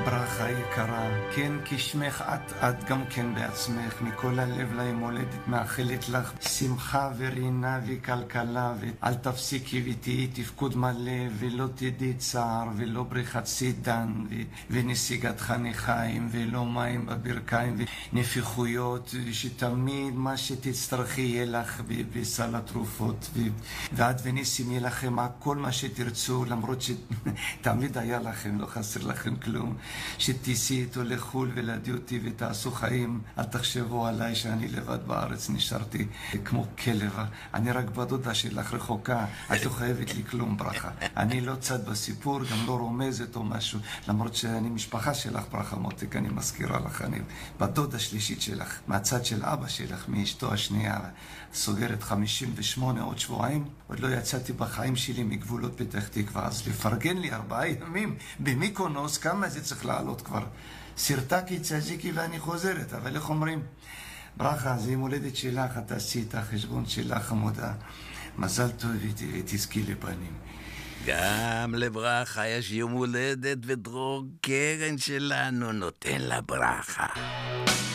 ברכה יקרה, כן כשמך את גם כן בעצמך, מכל הלב ליום הולדת מאחלת לך שמחה ורינה וכלכלה, ואל תפסיקי ותהיי תפקוד מלא, ולא תדעי צער ולא בריחת סידן ונסיגת חניכיים ולא מים בברכיים ונפיחויות, שתמיד מה שתצטרכי יהיה לך בסל התרופות, ועד וניסים יהיה לכם כל מה שתרצו, למרות שתמיד היה לכם, לא חסר לכם כלום. שתיסי איתו לחול ולהדיא אותי ותעשו חיים. אל תחשבו עליי שאני לבד בארץ, נשארתי כמו כלב. אני רק בדודה שלך רחוקה, את לא חייבת לי כלום ברכה. אני לא צד בסיפור, גם לא רומזת או משהו, למרות שאני משפחה שלך ברכה מותק, אני מזכירה לך, אני בדודה שלישית שלך, מהצד של אבא שלך, מאשתו השנייה, סוגרת 58 עוד שבועיים. עוד לא יצאתי בחיים שלי מגבולות פתח תקווה, אז לפרגן לי 4 ימים במיקונוס, כמה זה צריך לעלות כבר? סרטקי, צזיקי ואני חוזרת, אבל איך אומרים? ברכה, זה יום הולדת שלך, את תעשי את החשבון שלך חמודה. מזל טוב ותזכי לבנים. גם לברכה יש יום הולדת, ודרור קרן שלנו נותן לה ברכה.